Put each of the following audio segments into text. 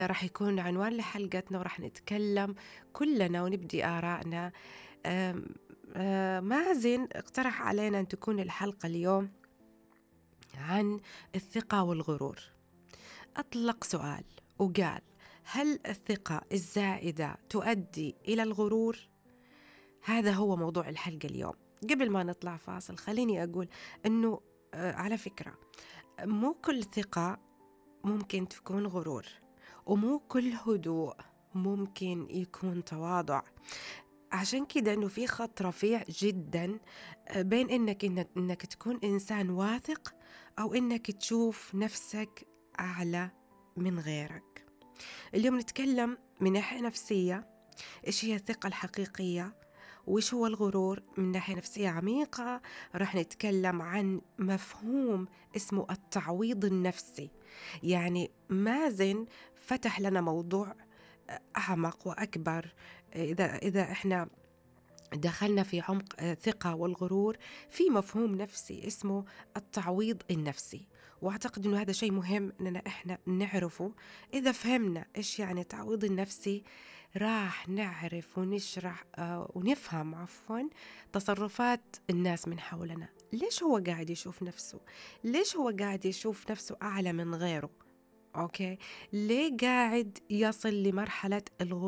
راح يكون عنوان لحلقتنا وراح نتكلم كلنا ونبدي آرائنا. آم، مازن اقترح علينا أن تكون الحلقة اليوم عن الثقة والغرور. أطلق سؤال وقال: هل الثقة الزائدة تؤدي إلى الغرور؟ هذا هو موضوع الحلقة اليوم. قبل ما نطلع فاصل خليني أقول أنه على فكرة، مو كل ثقة ممكن تكون غرور، ومو كل هدوء ممكن يكون تواضع. عشان كده انه في خط رفيع جدا بين انك تكون انسان واثق او انك تشوف نفسك اعلى من غيرك. اليوم نتكلم من ناحية نفسية، ايش هي الثقة الحقيقية، وإيش هو الغرور من ناحية نفسية عميقة. راح نتكلم عن مفهوم اسمه التعويض النفسي. يعني مازن فتح لنا موضوع أعمق وأكبر. إذا إحنا دخلنا في عمق الثقة والغرور، في مفهوم نفسي اسمه التعويض النفسي، واعتقد انه هذا شيء مهم اننا احنا نعرفه. اذا فهمنا ايش يعني التعويض النفسي، راح نعرف ونشرح ونفهم تصرفات الناس من حولنا. ليش هو قاعد يشوف نفسه؟ ليش هو قاعد يشوف نفسه اعلى من غيره؟ اوكي، ليه قاعد يصل لمرحلة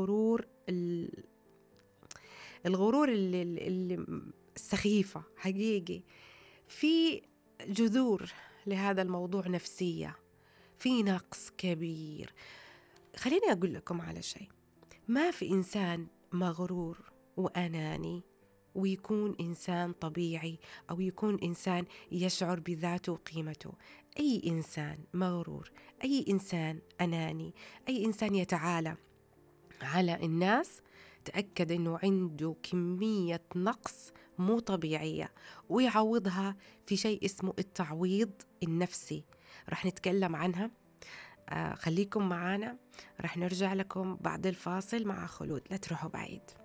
الغرور اللي السخيفة حقيقي؟ في جذور لهذا الموضوع نفسية، في نقص كبير. خليني أقول لكم على شيء: ما في إنسان مغرور وأناني ويكون إنسان طبيعي أو يكون إنسان يشعر بذاته وقيمته. أي إنسان مغرور، أي إنسان أناني، أي إنسان يتعالى على الناس، تأكد أنه عنده كمية نقص مو طبيعية، ويعوضها في شيء اسمه التعويض النفسي. رح نتكلم عنها. خليكم معانا، رح نرجع لكم بعد الفاصل مع خلود، لا تروحوا بعيد.